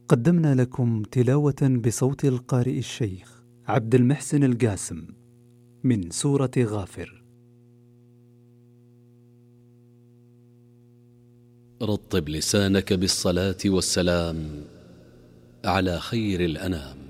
قدمنا لكم تلاوة بصوت القارئ الشيخ عبد المحسن القاسم من سورة غافر. رطب لسانك بالصلاة والسلام على خير الأنام.